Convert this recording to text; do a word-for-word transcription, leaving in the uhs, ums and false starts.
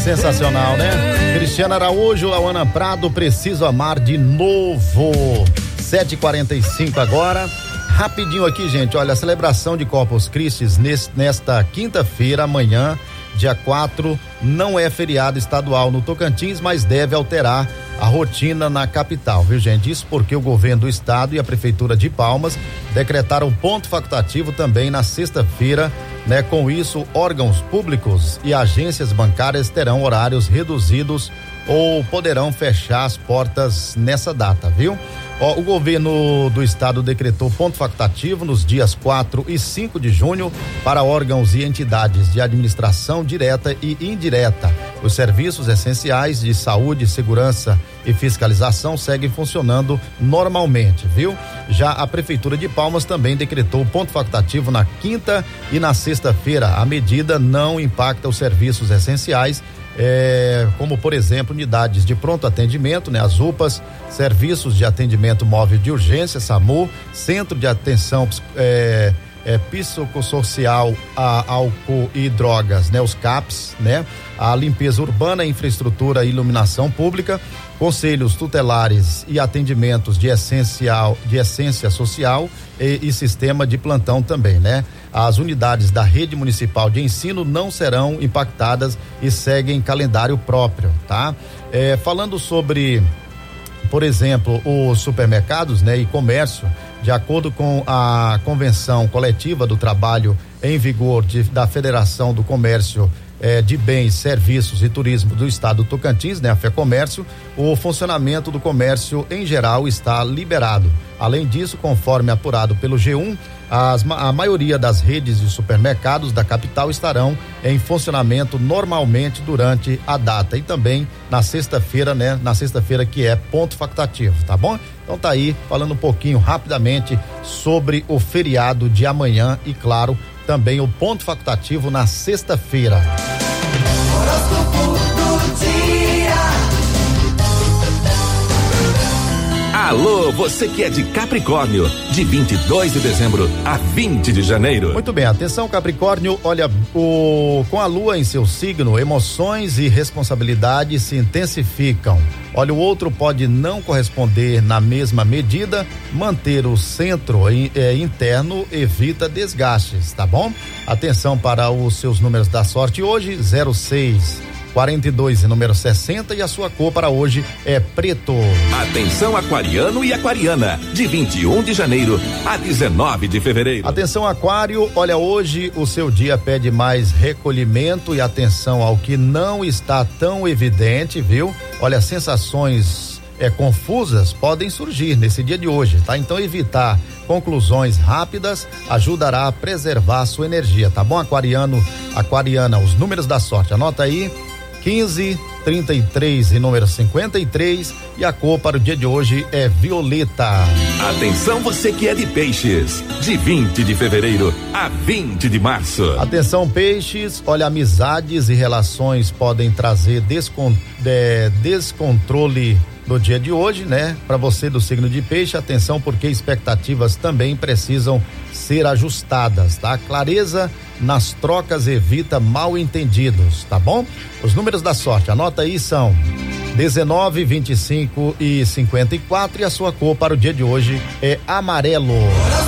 Sensacional, né? Cristiano Araújo, Lauana Prado, Preciso Amar de Novo. sete e quarenta e cinco agora. Rapidinho aqui, gente, olha, a celebração de Corpus Christi nesta quinta-feira, amanhã, dia quatro, não é feriado estadual no Tocantins, mas deve alterar a rotina na capital, viu, gente? Isso porque o governo do estado e a prefeitura de Palmas decretaram ponto facultativo também na sexta-feira, né? Com isso, órgãos públicos e agências bancárias terão horários reduzidos ou poderão fechar as portas nessa data, viu? Ó, o governo do estado decretou ponto facultativo nos dias quatro e cinco de junho para órgãos e entidades de administração direta e indireta. Os serviços essenciais de saúde, segurança e fiscalização seguem funcionando normalmente, viu? Já a prefeitura de Palmas também decretou ponto facultativo na quinta e na sexta-feira. A medida não impacta os serviços essenciais, É, como por exemplo unidades de pronto atendimento, né? As U P As, serviços de atendimento móvel de urgência, SAMU, centro de atenção é, é, psicossocial a álcool e drogas, né? Os CAPs, né? A limpeza urbana, infraestrutura e iluminação pública, conselhos tutelares e atendimentos de essencial, de essência social e, e sistema de plantão também, né? As unidades da rede municipal de ensino não serão impactadas e seguem calendário próprio, tá? É, falando sobre, por exemplo, os supermercados, né, e comércio, de acordo com a convenção coletiva do trabalho em vigor de, da Federação do Comércio É, de Bens, Serviços e Turismo do Estado do Tocantins, né, a FEComércio, o funcionamento do comércio em geral está liberado. Além disso, conforme apurado pelo G um, as, a maioria das redes de supermercados da capital estarão em funcionamento normalmente durante a data e também na sexta-feira, né, na sexta-feira que é ponto facultativo, tá bom? Então tá aí, falando um pouquinho rapidamente sobre o feriado de amanhã e, claro, também o ponto facultativo na sexta-feira. Alô, você que é de Capricórnio, de vinte e dois de dezembro a vinte de janeiro. Muito bem, atenção Capricórnio, olha, o, com a lua em seu signo, emoções e responsabilidades se intensificam. Olha, o outro pode não corresponder na mesma medida, manter o centro eh, interno evita desgastes, tá bom? Atenção para os seus números da sorte hoje, zero seis, quarenta e dois e número sessenta, e a sua cor para hoje é preto. Atenção aquariano e aquariana, de vinte e um de janeiro a dezenove de fevereiro. Atenção aquário, olha, hoje o seu dia pede mais recolhimento e atenção ao que não está tão evidente, viu? Olha, sensações é, confusas podem surgir nesse dia de hoje, tá? Então evitar conclusões rápidas ajudará a preservar a sua energia, tá bom, aquariano, aquariana? Os números da sorte, anota aí: quinze, trinta e três e número cinquenta e três, e a cor para o dia de hoje é violeta. Atenção você que é de peixes, de vinte de fevereiro a vinte de março. Atenção peixes, olha, amizades e relações podem trazer descon, de, descontrole no dia de hoje, né? Para você do signo de peixe, atenção porque expectativas também precisam ser ajustadas, tá? Clareza nas trocas evita mal entendidos, tá bom? Os números da sorte, anota aí, são dezenove, vinte e cinco e cinquenta e quatro, e a sua cor para o dia de hoje é amarelo.